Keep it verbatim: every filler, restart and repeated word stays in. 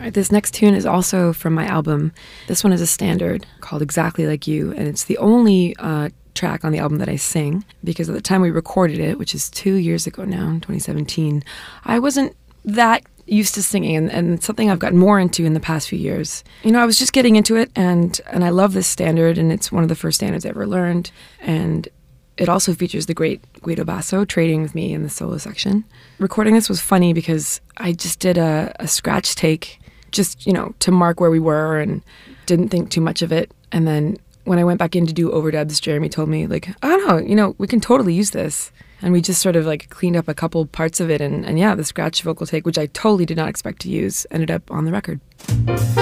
All right, this next tune is also from my album. This one is a standard called Exactly Like You, and it's the only uh, track on the album that I sing, because at the time we recorded it, which is two years ago now, in twenty seventeen, I wasn't that used to singing, and, and it's something I've gotten more into in the past few years. You know, I was just getting into it, and, and I love this standard, and it's one of the first standards I ever learned, and it also features the great Guido Basso trading with me in the solo section. Recording this was funny because I just did a, a scratch take, just, you know, to mark where we were, and didn't think too much of it. And then when I went back in to do overdubs, Jeremy told me, like, oh no, you know, we can totally use this. And we just sort of like cleaned up a couple parts of it. And, and yeah, the scratch vocal take, which I totally did not expect to use, ended up on the record.